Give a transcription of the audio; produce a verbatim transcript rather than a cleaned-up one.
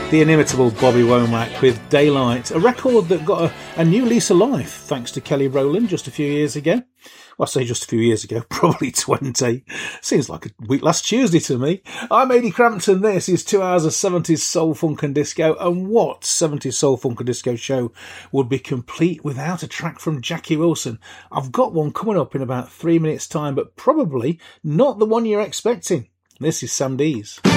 The inimitable Bobby Womack with Daylight, a record that got a, a new lease of life thanks to Kelly Rowland just a few years ago. Well, I say just a few years ago, probably twenty. Seems like a week last Tuesday to me. I'm Ady Crampton. This is two hours of seventies soul, funk and disco. And what seventies soul, funk and disco show would be complete without a track from Jackie Wilson? I've got one coming up in about three minutes' time, but probably not the one you're expecting. This is Sam Dees.